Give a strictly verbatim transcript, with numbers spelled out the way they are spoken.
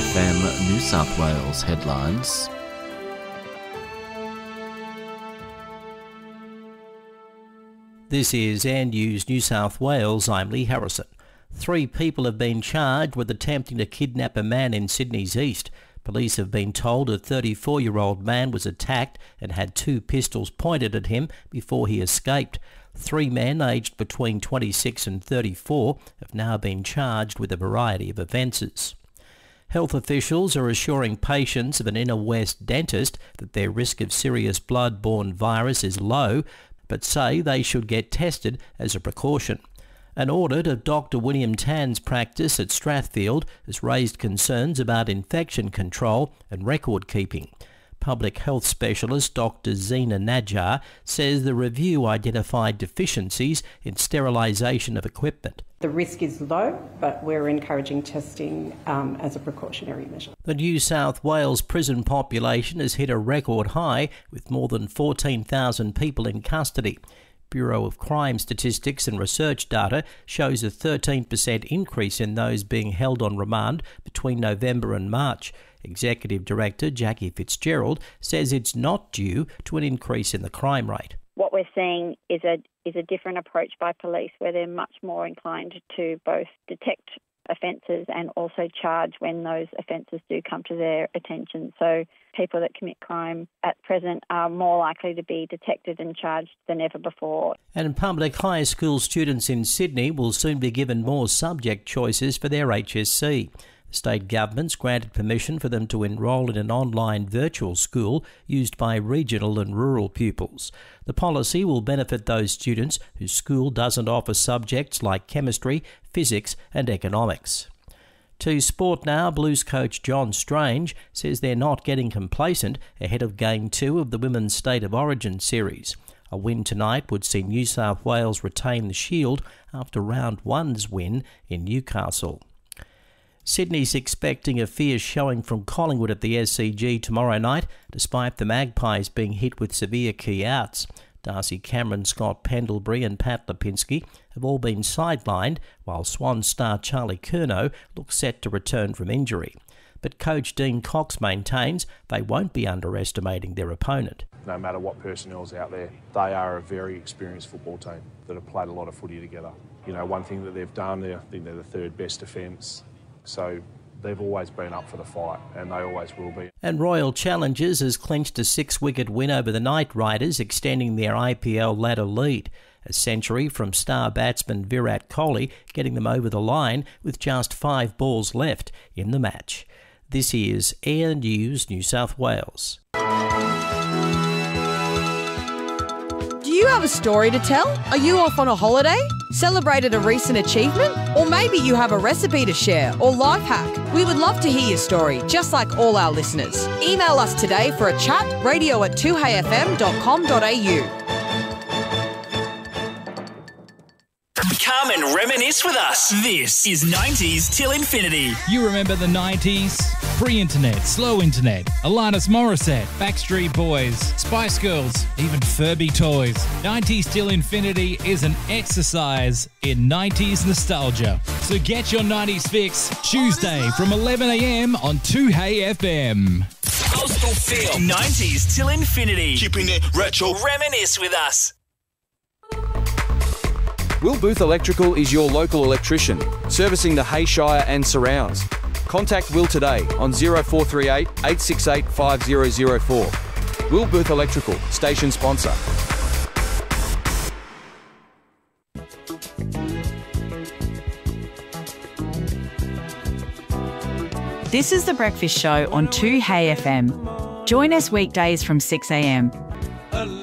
F M New South Wales headlines. This is Air News New South Wales. I'm Lee Harrison. Three people have been charged with attempting to kidnap a man in Sydney's east. Police have been told a thirty-four-year-old man was attacked and had two pistols pointed at him before he escaped. Three men aged between twenty-six and thirty-four have now been charged with a variety of offences. Health officials are assuring patients of an inner west dentist that their risk of serious blood-borne virus is low, but say they should get tested as a precaution. An audit of Doctor William Tan's practice at Strathfield has raised concerns about infection control and record keeping. Public health specialist Doctor Zena Najjar says the review identified deficiencies in sterilisation of equipment. The risk is low, but we're encouraging testing um, as a precautionary measure. The New South Wales prison population has hit a record high with more than fourteen thousand people in custody. Bureau of Crime Statistics and Research data shows a thirteen percent increase in those being held on remand between November and March. Executive Director Jackie Fitzgerald says it's not due to an increase in the crime rate. What we're seeing is a is a different approach by police where they're much more inclined to both detect offences and also charge when those offences do come to their attention. So people that commit crime at present are more likely to be detected and charged than ever before. And public high school students in Sydney will soon be given more subject choices for their H S C. The state government's granted permission for them to enrol in an online virtual school used by regional and rural pupils. The policy will benefit those students whose school doesn't offer subjects like chemistry, physics and economics. To sport now, Blues coach John Strange says they're not getting complacent ahead of Game two of the Women's State of Origin series. A win tonight would see New South Wales retain the shield after round one's win in Newcastle. Sydney's expecting a fierce showing from Collingwood at the S C G tomorrow night, despite the Magpies being hit with severe key outs. Darcy Cameron, Scott Pendlebury and Pat Lipinski have all been sidelined, while Swan star Charlie Curnow looks set to return from injury. But coach Dean Cox maintains they won't be underestimating their opponent. No matter what personnel's out there, they are a very experienced football team that have played a lot of footy together. You know, one thing that they've done, I think they're the third best defence. So they've always been up for the fight, and they always will be. And Royal Challengers has clinched a six-wicket win over the Knight Riders, extending their I P L ladder lead. A century from star batsman Virat Kohli, getting them over the line with just five balls left in the match. This is Air News New South Wales. Do you have a story to tell? Are you off on a holiday? Celebrated a recent achievement? Or maybe you have a recipe to share or life hack? We would love to hear your story, just like all our listeners. Email us today for a chat, radio at two hey f m dot com dot a u. Come and reminisce with us. This is nineties till infinity. You remember the nineties? Pre-internet, slow internet, Alanis Morissette, Backstreet Boys, Spice Girls, even Furby toys. nineties till infinity is an exercise in nineties nostalgia. So get your nineties fix Tuesday from eleven a m on two Hey F M. Coastal Feel. nineties till infinity. Keeping it retro. Reminisce with us. Will Booth Electrical is your local electrician, servicing the Hayshire and surrounds. Contact Will today on zero four three eight, eight six eight, five zero zero four. Will Booth Electrical, station sponsor. This is The Breakfast Show on two Hey F M. Join us weekdays from six a m.